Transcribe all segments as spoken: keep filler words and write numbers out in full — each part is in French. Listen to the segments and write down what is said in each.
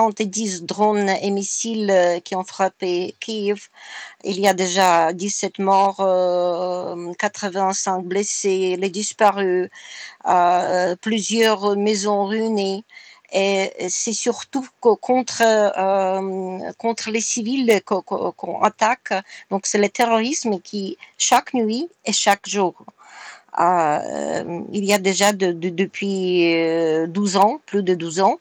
soixante-dix drones et missiles euh, qui ont frappé Kiev. Il y a déjà dix-sept morts, euh, quatre-vingt-cinq blessés, les disparus, euh, plusieurs maisons ruinées. Et c'est surtout contre, euh, contre les civils qu'on, qu'on attaque. Donc c'est le terrorisme qui, chaque nuit et chaque jour, euh, il y a déjà de, de, depuis douze ans, plus de douze ans.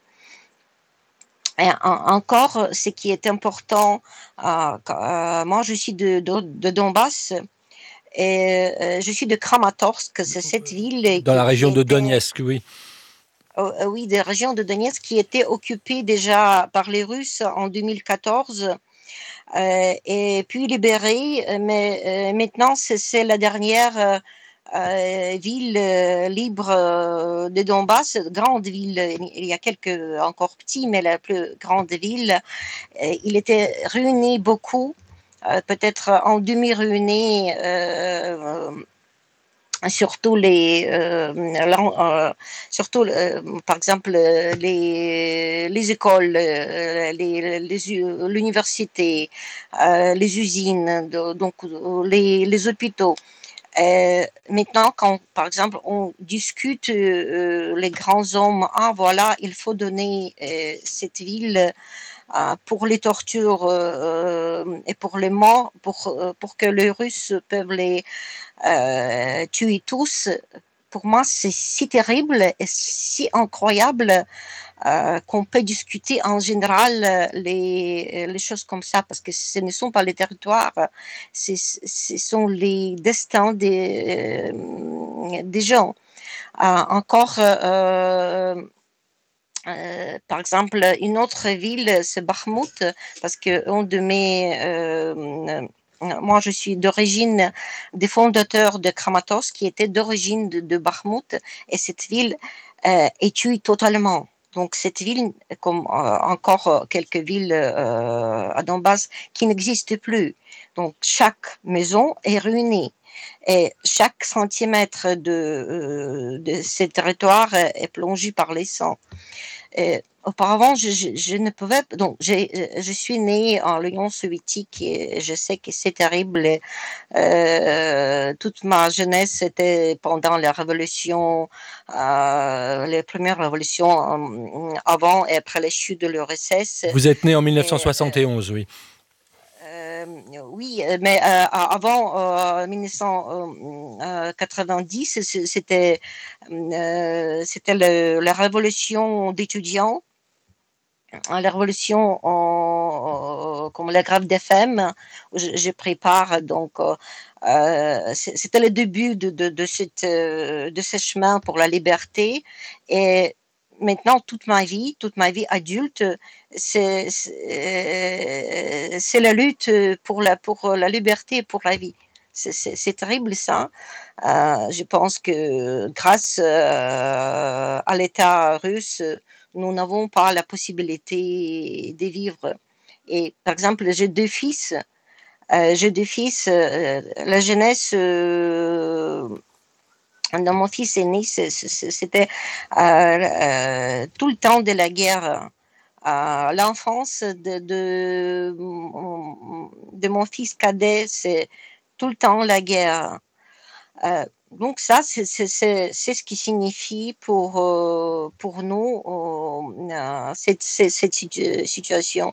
Et encore, ce qui est important, euh, euh, moi je suis de, de, de Donbass, et euh, je suis de Kramatorsk, c'est cette ville Dans qui, la qui région de était, Donetsk, oui. euh, oui, des régions de Donetsk qui étaient occupées déjà par les Russes en deux mille quatorze, euh, et puis libérée, mais euh, maintenant c'est, c'est la dernière euh, euh, ville euh, libre euh, de Donbass, grande ville. Il y a quelques encore petits, mais la plus grande ville. Euh, il était ruiné beaucoup, euh, peut-être en demi-ruiné. Euh, surtout les euh, euh, surtout euh, par exemple les les écoles, euh, les, les l'université, euh, les usines, de, donc les les hôpitaux. Euh, maintenant, quand, par exemple, on discute, euh, les grands hommes, ah voilà, il faut donner euh, cette ville euh, pour les tortures euh, et pour les morts, pour, euh, pour que les Russes peuvent les euh, tuer tous. Pour moi, c'est si terrible et si incroyable euh, qu'on peut discuter en général les, les choses comme ça, parce que ce ne sont pas les territoires, c'est, ce sont les destins des, euh, des gens. Euh, encore, euh, euh, par exemple, une autre ville, c'est Bakhmout, parce que un de mes... Euh, moi, je suis d'origine des fondateurs de Kramatorsk, qui était d'origine de, de Bakhmout, et cette ville euh, est tuée totalement. Donc cette ville, comme euh, encore quelques villes euh, à Donbass, qui n'existent plus. Donc chaque maison est ruinée. Et chaque centimètre de, euh, de ce territoire est plongé par les sangs. Et auparavant, je, je, je ne pouvais pas. Donc, j'ai, je suis née en l'Union soviétique et je sais que c'est terrible. Et, euh, toute ma jeunesse était pendant la révolution, euh, les premières révolutions, euh, avant et après les chutes de l'U R S S. Vous êtes né en Et, mille neuf cent soixante et onze, oui. euh, oui, mais euh, avant euh, mille neuf cent quatre-vingt-dix, c'était euh, c'était le, la révolution d'étudiants, la révolution en, comme la grève des femmes. J'ai pris part, donc euh, c'était le début de, de, de, cette, de ce chemin pour la liberté. Et maintenant, toute ma vie, toute ma vie adulte, c'est, c'est, c'est la lutte pour la, pour la liberté et pour la vie. C'est, c'est, c'est terrible ça. Euh, je pense que grâce euh, à l'État russe, nous n'avons pas la possibilité de vivre. Et par exemple, j'ai deux fils. Euh, j'ai deux fils. Euh, la jeunesse euh, de mon fils aîné, c'était euh, euh, tout le temps de la guerre. Euh, l'enfance de, de, de mon fils cadet, c'est tout le temps la guerre. Euh, donc ça, c'est, c'est, c'est, c'est ce qui signifie pour, euh, pour nous euh, cette, cette, cette situation.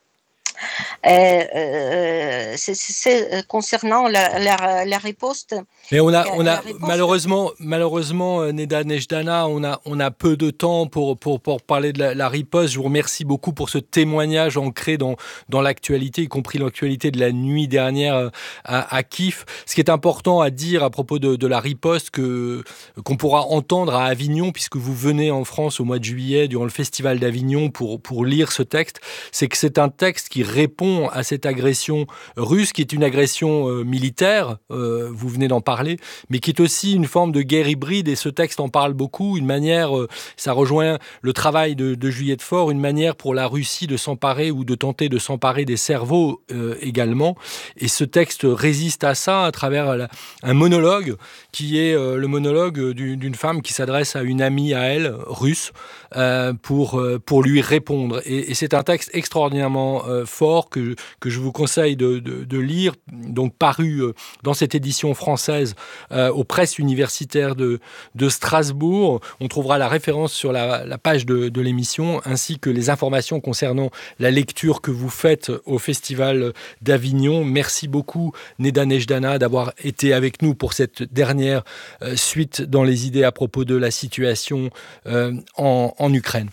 Et, euh, c'est, c'est concernant la, la, la riposte. Mais on a, on La a riposte. malheureusement, malheureusement, euh, Neda Nejdana, on a, on a peu de temps pour, pour, pour parler de la, la riposte. Je vous remercie beaucoup pour ce témoignage ancré dans, dans l'actualité, y compris l'actualité de la nuit dernière euh, à, à Kiev. Ce qui est important à dire à propos de, de la riposte que, qu'on pourra entendre à Avignon, puisque vous venez en France au mois de juillet durant le Festival d'Avignon pour, pour lire ce texte, c'est que c'est un texte qui répond à cette agression russe, qui est une agression euh, militaire, euh, vous venez d'en parler, mais qui est aussi une forme de guerre hybride, et ce texte en parle beaucoup, une manière, euh, ça rejoint le travail de, de Juliette Faure, une manière pour la Russie de s'emparer ou de tenter de s'emparer des cerveaux euh, également. Et ce texte résiste à ça à travers la, un monologue qui est euh, le monologue d'une, d'une femme qui s'adresse à une amie à elle, russe, euh, pour, euh, pour lui répondre. Et, et c'est un texte extraordinairement euh, fort que, que je vous conseille de, de, de lire, donc paru euh, dans cette édition française euh, aux presses universitaires de, de Strasbourg. On trouvera la référence sur la, la page de, de l'émission, ainsi que les informations concernant la lecture que vous faites au Festival d'Avignon. Merci beaucoup, Neda Nejdana, d'avoir été avec nous pour cette dernière euh, suite dans les idées à propos de la situation euh, en, en Ukraine.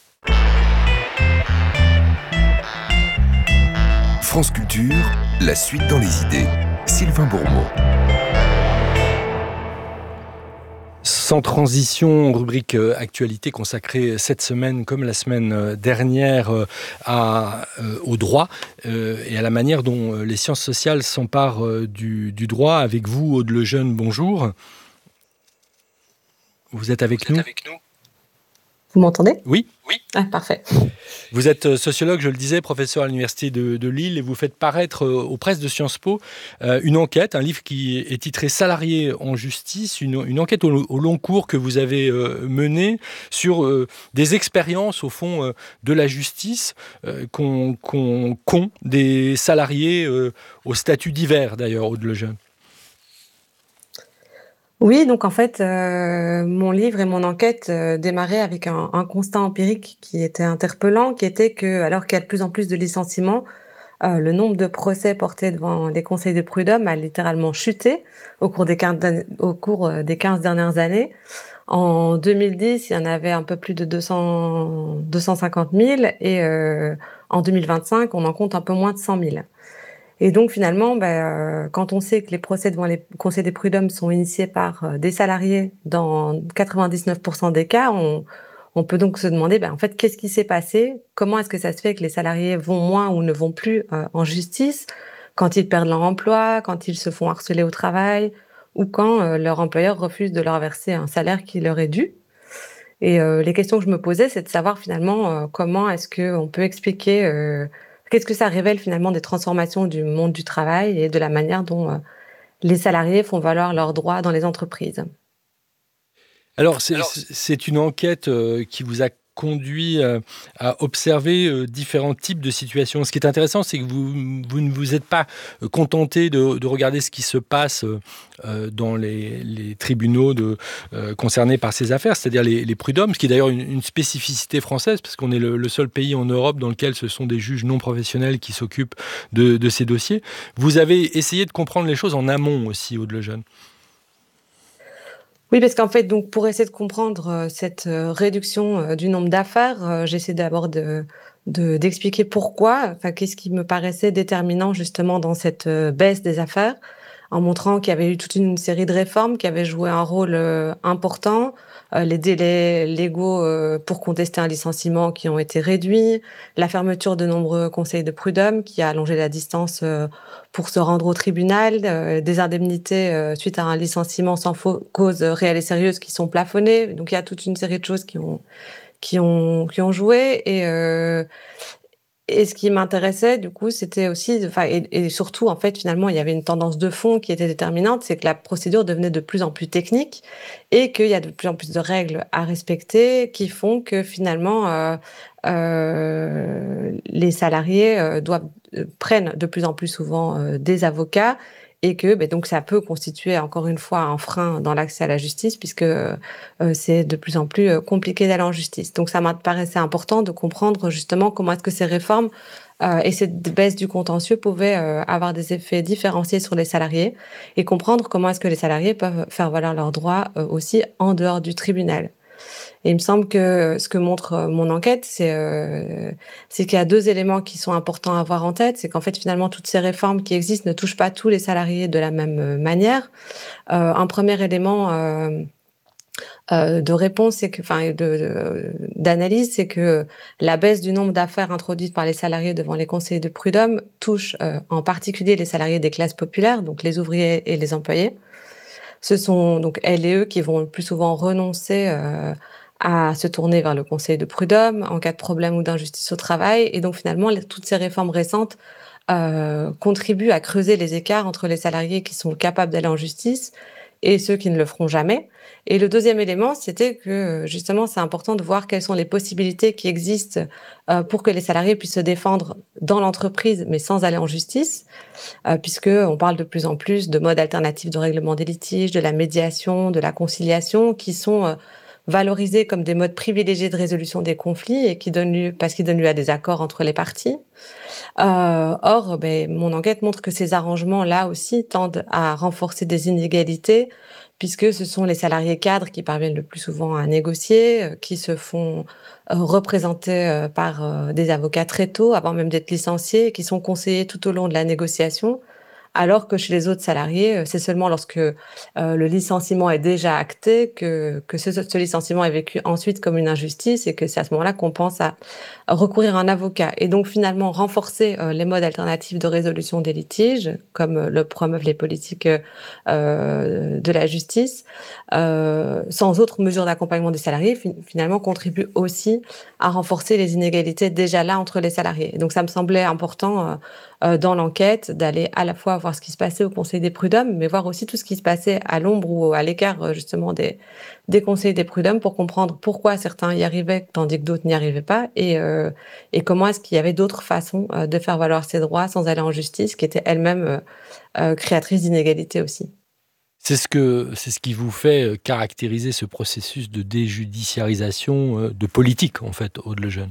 France Culture, la suite dans les idées. Sylvain Bourmeau. Sans transition, rubrique euh, actualité consacrée cette semaine, comme la semaine euh, dernière, euh, à, euh, au droit euh, et à la manière dont euh, les sciences sociales s'emparent euh, du, du droit. Avec vous, Aude Lejeune, bonjour. Vous êtes avec vous nous êtes avec nous Vous m'entendez ? Oui. Oui. Ah, parfait. Vous êtes sociologue, je le disais, professeur à l'Université de, de Lille, et vous faites paraître euh, aux presses de Sciences Po euh, une enquête, un livre qui est titré « Salariés en justice », une, une enquête au, au long cours que vous avez euh, menée sur euh, des expériences, au fond, euh, de la justice euh, qu'ont, qu'ont, qu'ont des salariés euh, au statut divers, d'ailleurs, Aude Lejeune. Oui, donc en fait, euh, mon livre et mon enquête euh, démarraient avec un, un constat empirique qui était interpellant, qui était que, alors qu'il y a de plus en plus de licenciements, euh, le nombre de procès portés devant les conseils de prud'homme a littéralement chuté au cours des quinze, au cours des quinze dernières années. En deux mille dix, il y en avait un peu plus de deux cents, deux cent cinquante mille, et euh, en deux mille vingt-cinq, on en compte un peu moins de cent mille. Et donc finalement, ben, euh, quand on sait que les procès devant les conseils des prud'hommes sont initiés par euh, des salariés dans quatre-vingt-dix-neuf pour cent des cas, on, on peut donc se demander, ben, en fait, qu'est-ce qui s'est passé ? Comment est-ce que ça se fait que les salariés vont moins ou ne vont plus euh, en justice quand ils perdent leur emploi, quand ils se font harceler au travail, ou quand euh, leur employeur refuse de leur verser un salaire qui leur est dû ? Et euh, les questions que je me posais, c'est de savoir finalement euh, comment est-ce qu'on peut expliquer... Euh, Qu'est-ce que ça révèle finalement des transformations du monde du travail et de la manière dont euh, les salariés font valoir leurs droits dans les entreprises ? Alors, c'est, c'est une enquête euh, qui vous a conduit euh, à observer euh, différents types de situations. Ce qui est intéressant, c'est que vous, vous ne vous êtes pas contenté de, de regarder ce qui se passe euh, dans les, les tribunaux de, euh, concernés par ces affaires, c'est-à-dire les, les prud'hommes, ce qui est d'ailleurs une, une spécificité française, parce qu'on est le, le seul pays en Europe dans lequel ce sont des juges non professionnels qui s'occupent de, de ces dossiers. Vous avez essayé de comprendre les choses en amont aussi, Aude Lejeune. Oui, parce qu'en fait, donc, pour essayer de comprendre euh, cette euh, réduction euh, du nombre d'affaires, euh, j'essaie d'abord de, de, d'expliquer pourquoi, enfin, qu'est-ce qui me paraissait déterminant justement dans cette euh, baisse des affaires, en montrant qu'il y avait eu toute une série de réformes qui avaient joué un rôle euh, important, euh, les délais légaux euh, pour contester un licenciement qui ont été réduits, la fermeture de nombreux conseils de prud'homme qui a allongé la distance euh, pour se rendre au tribunal, euh, des indemnités euh, suite à un licenciement sans faux, cause réelle et sérieuse qui sont plafonnées. Donc il y a toute une série de choses qui ont qui ont qui ont joué, et euh, et ce qui m'intéressait du coup, c'était aussi, enfin et, et surtout en fait finalement il y avait une tendance de fond qui était déterminante, c'est que la procédure devenait de plus en plus technique et qu'il y a de plus en plus de règles à respecter qui font que finalement euh, euh, les salariés euh, doivent euh, prennent de plus en plus souvent euh, des avocats, et que ben, donc ça peut constituer encore une fois un frein dans l'accès à la justice puisque euh, c'est de plus en plus euh, compliqué d'aller en justice. Donc ça m'a paraissait important de comprendre justement comment est-ce que ces réformes euh, et cette baisse du contentieux pouvaient euh, avoir des effets différenciés sur les salariés, et comprendre comment est-ce que les salariés peuvent faire valoir leurs droits euh, aussi en dehors du tribunal. Et il me semble que ce que montre mon enquête, c'est, euh, c'est qu'il y a deux éléments qui sont importants à avoir en tête. C'est qu'en fait, finalement, toutes ces réformes qui existent ne touchent pas tous les salariés de la même manière. Euh, un premier élément, euh, euh, de réponse, c'est que, enfin, de, de, d'analyse, c'est que la baisse du nombre d'affaires introduites par les salariés devant les conseillers de prud'homme touche euh, en particulier les salariés des classes populaires, donc les ouvriers et les employés. Ce sont donc elles et eux qui vont le plus souvent renoncer euh, à se tourner vers le conseil de prud'homme en cas de problème ou d'injustice au travail. Et donc finalement, les, toutes ces réformes récentes euh, contribuent à creuser les écarts entre les salariés qui sont capables d'aller en justice et ceux qui ne le feront jamais. Et le deuxième élément, c'était que justement, c'est important de voir quelles sont les possibilités qui existent euh, pour que les salariés puissent se défendre dans l'entreprise, mais sans aller en justice, euh, puisque on parle de plus en plus de modes alternatifs de règlement des litiges, de la médiation, de la conciliation, qui sont euh, valorisés comme des modes privilégiés de résolution des conflits et qui donnent lieu, parce qu'ils donnent lieu à des accords entre les parties. Euh, or, ben, mon enquête montre que ces arrangements-là aussi tendent à renforcer des inégalités, puisque ce sont les salariés cadres qui parviennent le plus souvent à négocier, euh, qui se font euh, représenter euh, par euh, des avocats très tôt, avant même d'être licenciés, et qui sont conseillés tout au long de la négociation. Alors que chez les autres salariés, c'est seulement lorsque euh, le licenciement est déjà acté que, que ce, ce licenciement est vécu ensuite comme une injustice et que c'est à ce moment-là qu'on pense à, à recourir à un avocat. Et donc finalement renforcer euh, les modes alternatifs de résolution des litiges, comme euh, le promeuvent les politiques euh, de la justice, euh, sans autres mesures d'accompagnement des salariés, fin, finalement contribue aussi à renforcer les inégalités déjà là entre les salariés. Et donc ça me semblait important euh, euh, dans l'enquête d'aller à la fois voir ce qui se passait au Conseil des prud'hommes, mais voir aussi tout ce qui se passait à l'ombre ou à l'écart justement des, des conseils des prud'hommes pour comprendre pourquoi certains y arrivaient tandis que d'autres n'y arrivaient pas et, euh, et comment est-ce qu'il y avait d'autres façons euh, de faire valoir ses droits sans aller en justice qui étaient elles-mêmes euh, euh, créatrices d'inégalités aussi. C'est ce, que, c'est ce qui vous fait caractériser ce processus de déjudiciarisation de politique, en fait, Aude Lejeune.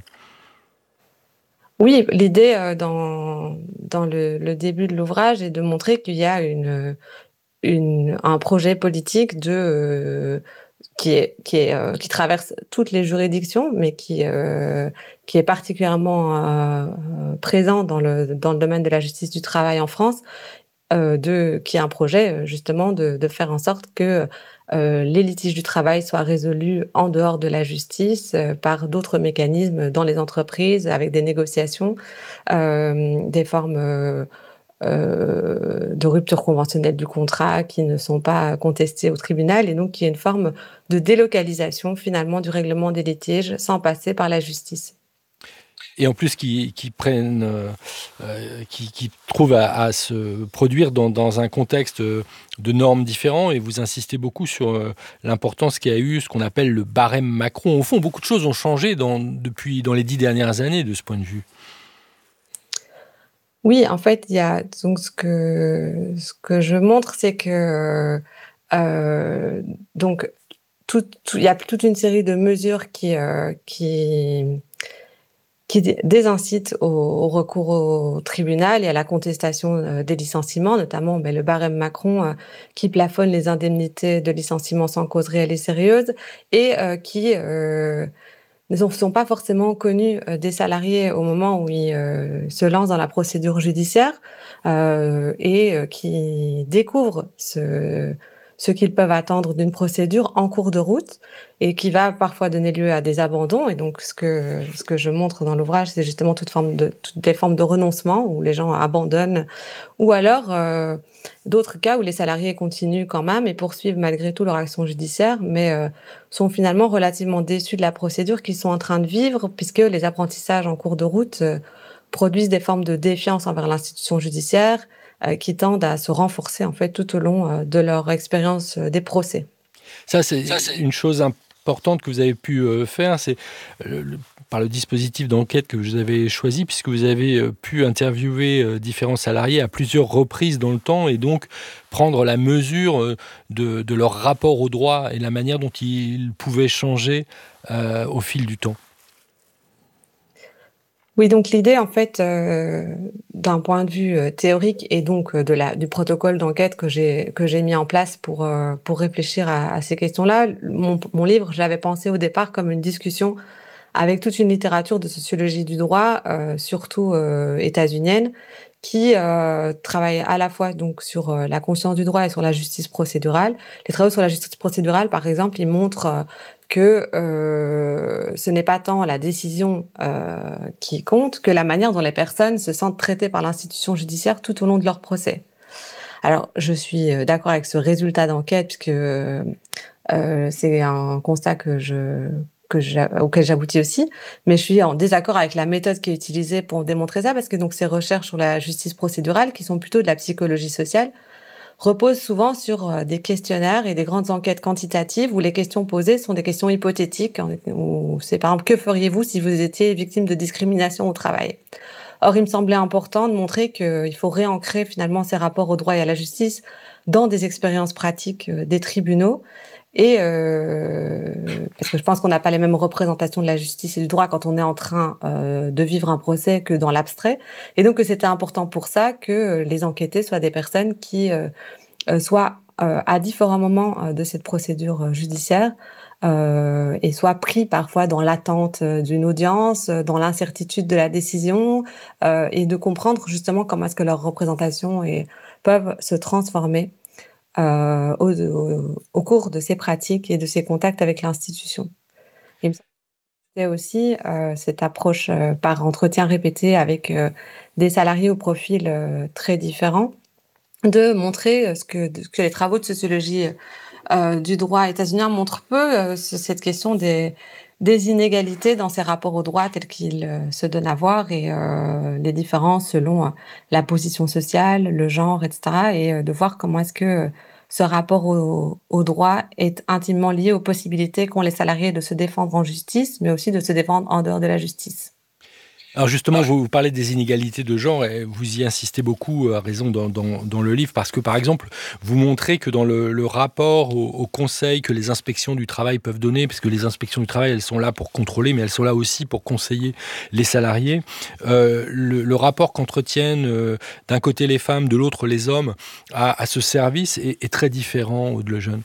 Oui, l'idée euh, dans, dans le, le début de l'ouvrage est de montrer qu'il y a une, une, un projet politique de, euh, qui, est, qui, est, euh, qui traverse toutes les juridictions, mais qui, euh, qui est particulièrement euh, présent dans le, dans le domaine de la justice du travail en France, euh, de, qui est un projet justement de, de faire en sorte que euh, les litiges du travail soient résolus en dehors de la justice euh, par d'autres mécanismes dans les entreprises, avec des négociations, euh, des formes euh, euh, de rupture conventionnelle du contrat qui ne sont pas contestées au tribunal, et donc qui est une forme de délocalisation finalement du règlement des litiges sans passer par la justice. Et en plus qui, qui prennent, euh, qui, qui trouvent à, à se produire dans, dans un contexte de normes différents, et vous insistez beaucoup sur euh, l'importance qu'il y a eu, ce qu'on appelle le barème Macron. Au fond, beaucoup de choses ont changé dans, depuis dans les dix dernières années de ce point de vue. Oui, en fait, il y a donc ce que ce que je montre, c'est que euh, donc tout, tout, il y a toute une série de mesures qui euh, qui qui désincite au, au recours au tribunal et à la contestation euh, des licenciements, notamment ben, le barème Macron euh, qui plafonne les indemnités de licenciement sans cause réelle et sérieuse et euh, qui euh, ne sont pas forcément connus euh, des salariés au moment où ils euh, se lancent dans la procédure judiciaire euh, et euh, qui découvrent ce ce qu'ils peuvent attendre d'une procédure en cours de route et qui va parfois donner lieu à des abandons. Et donc, ce que, ce que je montre dans l'ouvrage, c'est justement toute forme de, toutes les formes de renoncement où les gens abandonnent ou alors euh, d'autres cas où les salariés continuent quand même et poursuivent malgré tout leur action judiciaire, mais euh, sont finalement relativement déçus de la procédure qu'ils sont en train de vivre puisque les apprentissages en cours de route euh, produisent des formes de défiance envers l'institution judiciaire, qui tendent à se renforcer en fait tout au long de leur expérience des procès. Ça, c'est, Ça, c'est... une chose importante que vous avez pu faire, c'est le, le, par le dispositif d'enquête que vous avez choisi, puisque vous avez pu interviewer différents salariés à plusieurs reprises dans le temps et donc prendre la mesure de, de leur rapport au droit et la manière dont ils pouvaient changer euh, au fil du temps. Oui, donc l'idée, en fait, euh, d'un point de vue euh, théorique et donc euh, de la, du protocole d'enquête que j'ai que j'ai mis en place pour euh, pour réfléchir à, à ces questions-là, mon, mon livre, je l'avais pensé au départ comme une discussion avec toute une littérature de sociologie du droit, euh, surtout euh, états-unienne, qui euh, travaille à la fois donc sur euh, la conscience du droit et sur la justice procédurale. Les travaux sur la justice procédurale, par exemple, ils montrent euh, que euh, ce n'est pas tant la décision euh, qui compte que la manière dont les personnes se sentent traitées par l'institution judiciaire tout au long de leur procès. Alors, je suis euh, d'accord avec ce résultat d'enquête, puisque euh, c'est un constat que je, que j'a- auquel j'aboutis aussi, mais je suis en désaccord avec la méthode qui est utilisée pour démontrer ça, parce que donc ces recherches sur la justice procédurale, qui sont plutôt de la psychologie sociale, reposent souvent sur euh, des questionnaires et des grandes enquêtes quantitatives où les questions posées sont des questions hypothétiques, hein, où c'est par exemple, que feriez-vous si vous étiez victime de discrimination au travail? Or, il me semblait important de montrer qu'il faut réancrer finalement ces rapports au droit et à la justice dans des expériences pratiques euh, des tribunaux. Et euh, parce que je pense qu'on n'a pas les mêmes représentations de la justice et du droit quand on est en train euh, de vivre un procès que dans l'abstrait. Et donc que c'était important pour ça que euh, les enquêtés soient des personnes qui euh, euh, soient euh, à différents moments euh, de cette procédure euh, judiciaire euh, et soient pris parfois dans l'attente euh, d'une audience, euh, dans l'incertitude de la décision, euh, et de comprendre justement comment est-ce que leurs représentations et, peuvent se transformer euh, au, au, au cours de ces pratiques et de ces contacts avec l'institution. Il me semblait aussi euh, cette approche euh, par entretien répété avec euh, des salariés au profil euh, très différents, de montrer euh, ce que, de- que les travaux de sociologie euh, du droit états-unien montrent peu, euh, sur cette question des, des inégalités dans ces rapports au droit tels qu'ils euh, se donnent à voir, et euh, les différences selon euh, la position sociale, le genre, et cetera. Et euh, de voir comment est-ce que euh, ce rapport au, au droit est intimement lié aux possibilités qu'ont les salariés de se défendre en justice, mais aussi de se défendre en dehors de la justice. Alors justement, vous, vous parlez des inégalités de genre et vous y insistez beaucoup, à raison, dans, dans, dans le livre, parce que par exemple, vous montrez que dans le, le rapport au, au conseil que les inspections du travail peuvent donner, puisque les inspections du travail, elles sont là pour contrôler, mais elles sont là aussi pour conseiller les salariés, euh, le, le rapport qu'entretiennent euh, d'un côté les femmes, de l'autre les hommes, à, à ce service est, est très différent au de Lejeune.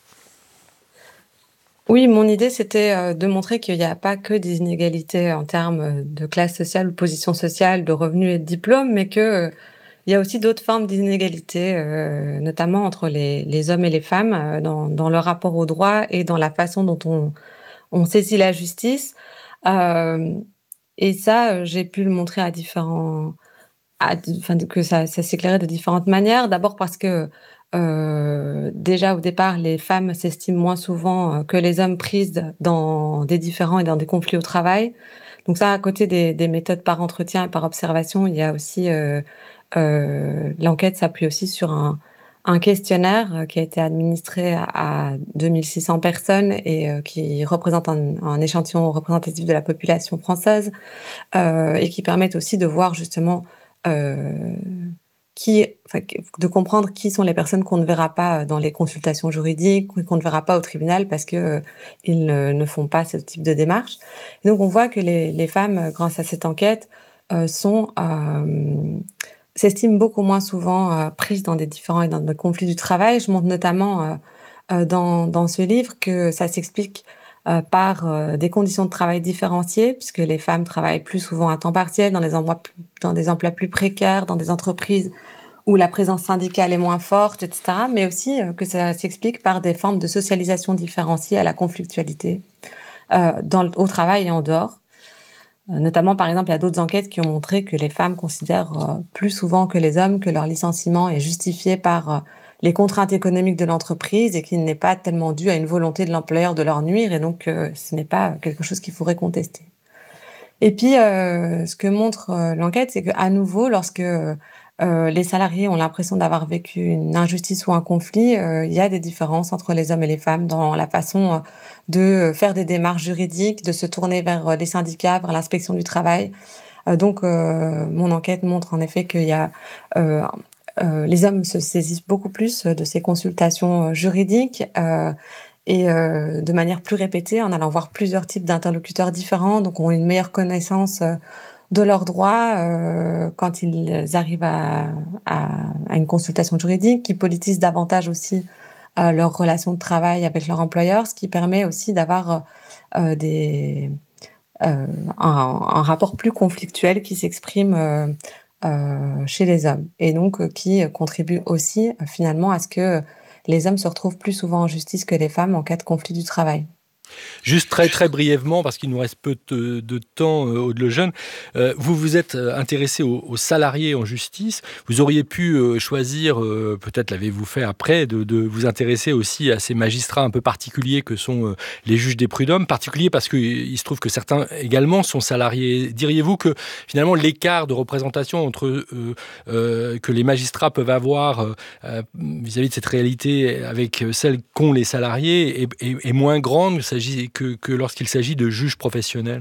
Oui, mon idée, c'était euh, de montrer qu'il n'y a pas que des inégalités en termes euh, de classe sociale, de position sociale, de revenus et de diplômes, mais que euh, il y a aussi d'autres formes d'inégalités, euh, notamment entre les, les hommes et les femmes, euh, dans, dans leur rapport au droit et dans la façon dont on, on saisit la justice. Euh, et ça, euh, j'ai pu le montrer à différents, à, enfin, que ça, ça s'éclairait de différentes manières. D'abord parce que euh, déjà au départ, les femmes s'estiment moins souvent euh, que les hommes prises dans des différends et dans des conflits au travail. Donc ça, à côté des, des méthodes par entretien et par observation, il y a aussi euh, euh, l'enquête s'appuie aussi sur un, un questionnaire euh, qui a été administré à, à deux mille six cents personnes et euh, qui représente un, un échantillon représentatif de la population française, euh, et qui permettent aussi de voir justement euh, qui, enfin, de comprendre qui sont les personnes qu'on ne verra pas dans les consultations juridiques ou qu'on ne verra pas au tribunal parce que euh, ils ne, ne font pas ce type de démarche. Et donc on voit que les, les femmes, grâce à cette enquête, euh, sont euh, s'estiment beaucoup moins souvent euh, prises dans des différends et dans des conflits du travail. Je montre notamment euh, euh, dans, dans ce livre que ça s'explique euh, par euh, des conditions de travail différenciées, puisque les femmes travaillent plus souvent à temps partiel, dans des emplois plus, dans des emplois plus précaires, dans des entreprises où la présence syndicale est moins forte, et cetera. Mais aussi euh, que ça s'explique par des formes de socialisation différenciées à la conflictualité euh, dans, le- au travail et en dehors. Euh, notamment, par exemple, il y a d'autres enquêtes qui ont montré que les femmes considèrent euh, plus souvent que les hommes que leur licenciement est justifié par euh, les contraintes économiques de l'entreprise et qu'il n'est pas tellement dû à une volonté de l'employeur de leur nuire, et donc euh, ce n'est pas quelque chose qu'il faudrait contester. Et puis, euh, ce que montre euh, l'enquête, c'est qu'à nouveau, lorsque euh, les salariés ont l'impression d'avoir vécu une injustice ou un conflit, euh, il y a des différences entre les hommes et les femmes dans la façon euh, de faire des démarches juridiques, de se tourner vers euh, les syndicats, vers l'inspection du travail. Euh, donc, euh, mon enquête montre en effet qu'il y a euh, euh, les hommes se saisissent beaucoup plus de ces consultations euh, juridiques, euh, et euh, de manière plus répétée, en allant voir plusieurs types d'interlocuteurs différents, donc ont une meilleure connaissance euh, de leurs droits euh, quand ils arrivent à, à, à une consultation juridique, qui politisent davantage aussi euh, leur relation de travail avec leur employeur, ce qui permet aussi d'avoir euh, des euh, un, un rapport plus conflictuel qui s'exprime euh, euh, chez les hommes et donc euh, qui contribue aussi euh, finalement à ce que les hommes se retrouvent plus souvent en justice que les femmes en cas de conflit du travail. Juste très très brièvement, parce qu'il nous reste peu de, de temps, euh, Aude Lejeune, euh, vous vous êtes intéressé aux, aux salariés en justice. Vous auriez pu euh, choisir, euh, peut-être l'avez-vous fait après, de, de vous intéresser aussi à ces magistrats un peu particuliers que sont euh, les juges des prud'hommes, particuliers parce qu'il se trouve que certains également sont salariés. Diriez-vous que finalement l'écart de représentation entre euh, euh, que les magistrats peuvent avoir euh, vis-à-vis de cette réalité avec celle qu'ont les salariés est, est, est moins grande que, que lorsqu'il s'agit de juges professionnels?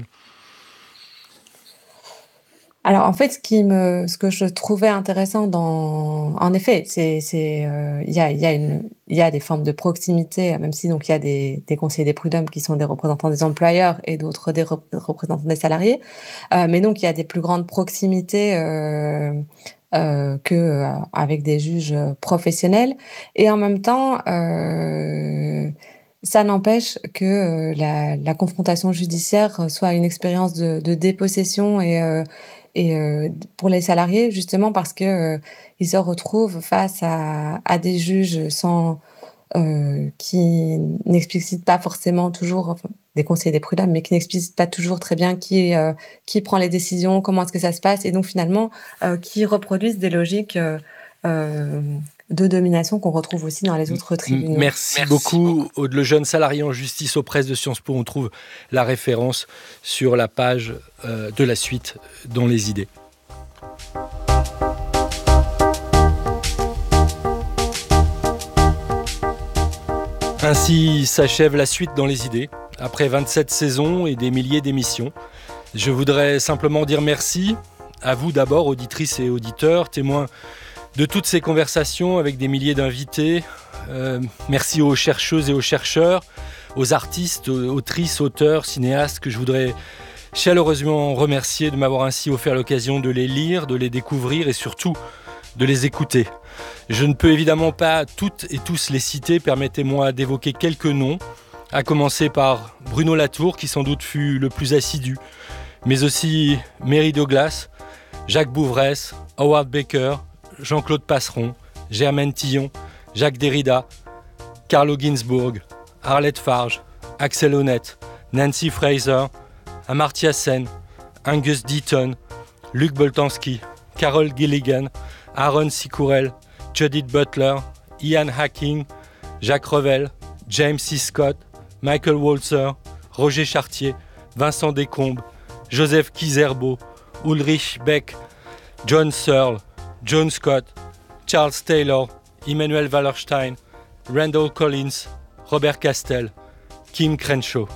Alors en fait, ce qui me, ce que je trouvais intéressant dans, en effet, c'est, c'est, euh, il y a, il y a une, il y a des formes de proximité, même si donc il y a des, des conseillers des prud'hommes qui sont des représentants des employeurs et d'autres des rep- représentants des salariés, euh, mais donc il y a des plus grandes proximités euh, euh, que euh, avec des juges professionnels, et en même temps. Euh, Ça n'empêche que euh, la, la confrontation judiciaire soit une expérience de, de dépossession et, euh, et euh, pour les salariés, justement parce que euh, ils se retrouvent face à, à des juges sans, euh, qui n'explicitent pas forcément toujours, enfin, des conseillers des prud'hommes, mais qui n'explicitent pas toujours très bien qui, euh, qui prend les décisions, comment est-ce que ça se passe, et donc finalement euh, qui reproduisent des logiques euh, euh, de domination qu'on retrouve aussi dans les autres tribunaux. Merci, Merci beaucoup, beaucoup. Aude Lejeune, salarié en justice aux presses de Sciences Po. On trouve la référence sur la page euh, de la suite dans les idées. Ainsi s'achève la suite dans les idées, après vingt-sept saisons et des milliers d'émissions. Je voudrais simplement dire merci à vous d'abord, auditrices et auditeurs, témoins de toutes ces conversations avec des milliers d'invités. Euh, merci aux chercheuses et aux chercheurs, aux artistes, aux autrices, auteurs, cinéastes que je voudrais chaleureusement remercier de m'avoir ainsi offert l'occasion de les lire, de les découvrir et surtout de les écouter. Je ne peux évidemment pas toutes et tous les citer, permettez-moi d'évoquer quelques noms, à commencer par Bruno Latour qui sans doute fut le plus assidu, mais aussi Mary Douglas, Jacques Bouvresse, Howard Baker, Jean-Claude Passeron, Germaine Tillon, Jacques Derrida, Carlo Ginzburg, Arlette Farge, Axel Honneth, Nancy Fraser, Amartya Sen, Angus Deaton, Luc Boltanski, Carol Gilligan, Aaron Sikourel, Judith Butler, Ian Hacking, Jacques Revel, James C. Scott, Michael Walzer, Roger Chartier, Vincent Descombes, Joseph Kizerbo, Ulrich Beck, John Searle, John Scott, Charles Taylor, Emmanuel Wallerstein, Randall Collins, Robert Castell, Kim Crenshaw.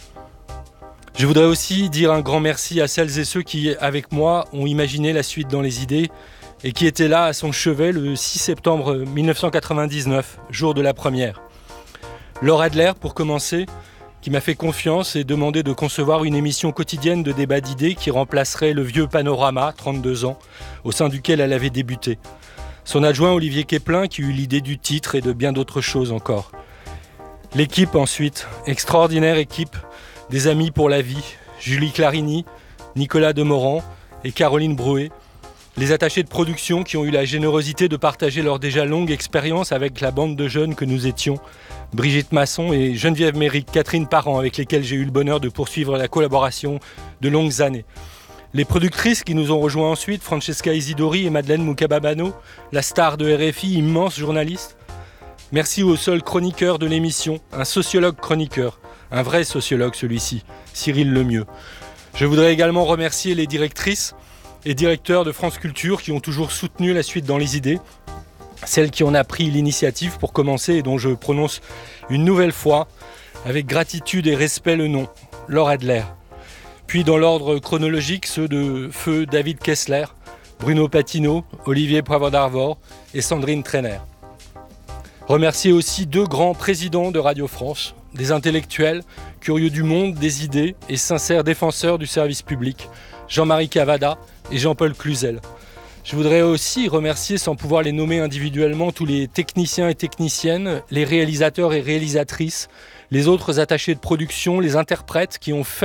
Je voudrais aussi dire un grand merci à celles et ceux qui, avec moi, ont imaginé la suite dans les idées et qui étaient là à son chevet le six septembre dix-neuf cent quatre-vingt-dix-neuf, jour de la première. Laure Adler, pour commencer, qui m'a fait confiance et demandé de concevoir une émission quotidienne de débat d'idées qui remplacerait le vieux Panorama, trente-deux ans, au sein duquel elle avait débuté. Son adjoint Olivier Keplin qui eut l'idée du titre et de bien d'autres choses encore. L'équipe ensuite, extraordinaire équipe, des amis pour la vie, Julie Clarini, Nicolas Demorand et Caroline Brouet, les attachés de production qui ont eu la générosité de partager leur déjà longue expérience avec la bande de jeunes que nous étions, Brigitte Masson et Geneviève Méric, Catherine Parent, avec lesquelles j'ai eu le bonheur de poursuivre la collaboration de longues années. Les productrices qui nous ont rejoints ensuite, Francesca Isidori et Madeleine Moukababano, la star de R F I, immense journaliste. Merci au seul chroniqueur de l'émission, un sociologue chroniqueur, un vrai sociologue celui-ci, Cyril Lemieux. Je voudrais également remercier les directrices et directeurs de France Culture qui ont toujours soutenu la suite dans les idées, celle qui en a pris l'initiative pour commencer et dont je prononce une nouvelle fois, avec gratitude et respect le nom, Laure Adler. Puis dans l'ordre chronologique, ceux de feu David Kessler, Bruno Patino, Olivier Poivre d'Arvor et Sandrine Trainer. Remercier aussi deux grands présidents de Radio France, des intellectuels, curieux du monde, des idées et sincères défenseurs du service public, Jean-Marie Cavada et Jean-Paul Cluzel. Je voudrais aussi remercier, sans pouvoir les nommer individuellement, tous les techniciens et techniciennes, les réalisateurs et réalisatrices, les autres attachés de production, les interprètes qui ont fait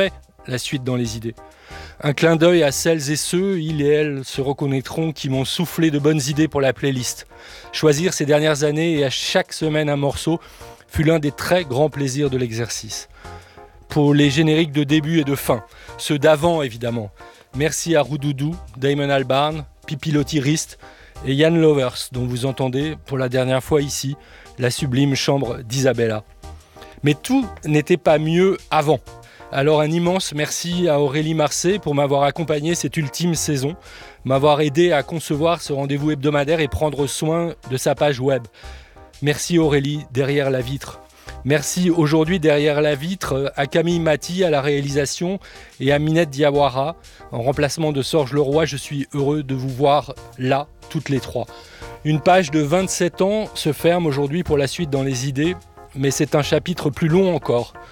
la suite dans les idées. Un clin d'œil à celles et ceux, ils et elles se reconnaîtront, qui m'ont soufflé de bonnes idées pour la playlist. Choisir ces dernières années et à chaque semaine un morceau fut l'un des très grands plaisirs de l'exercice. Pour les génériques de début et de fin, ceux d'avant évidemment. Merci à Roudoudou, Damon Albarn, Pipilotti Rist et Jan Lovers, dont vous entendez pour la dernière fois ici la sublime chambre d'Isabella. Mais tout n'était pas mieux avant. Alors un immense merci à Aurélie Marseille pour m'avoir accompagné cette ultime saison, m'avoir aidé à concevoir ce rendez-vous hebdomadaire et prendre soin de sa page web. Merci Aurélie, derrière la vitre. Merci aujourd'hui derrière la vitre à Camille Maty à la réalisation et à Minette Diawara. En remplacement de Sorge Leroy, je suis heureux de vous voir là, toutes les trois. Une page de vingt-sept ans se ferme aujourd'hui pour la suite dans les idées, mais c'est un chapitre plus long encore.